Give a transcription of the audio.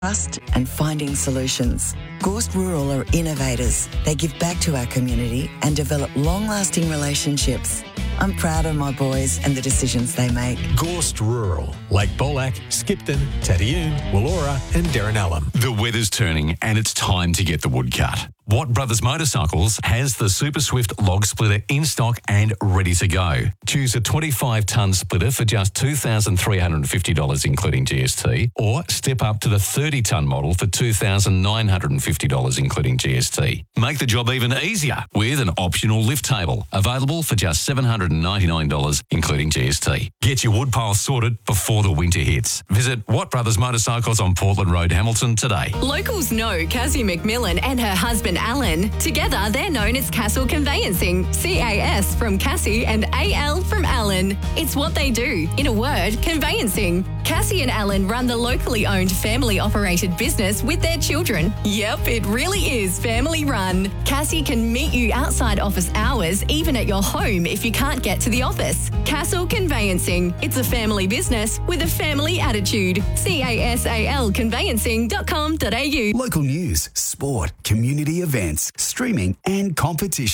trust and finding solutions. Gorst Rural are innovators. They give back to our community and develop long-lasting relationships. I'm proud of my boys and the decisions they make. Gorst Rural, Lake Bolac, Skipton, Tadioon, Wallora and Derrinallum. The weather's turning and it's time to get the wood cut. Watt Brothers Motorcycles has the Super Swift log splitter in stock and ready to go. Choose a 25-tonne splitter for just $2,350 including GST, or step up to the 30-tonne model for $2,950 including GST. Make the job even easier with an optional lift table, available for just $799 including GST. Get your wood pile sorted before the winter hits. Visit Watt Brothers Motorcycles on Portland Road, Hamilton today. Locals know Cassie McMillan and her husband Alan. Together, they're known as Castle Conveyancing, CAS from Cassie and AL from Alan. It's what they do. In a word, conveyancing. Cassie and Alan run the locally owned family-operated business with their children. Yep, it really is family run. Cassie can meet you outside office hours, even at your home if you can't get to the office. Castle Conveyancing. It's a family business with a family attitude. casalconveyancing.com.au. Local news, sport, community events, streaming and competition.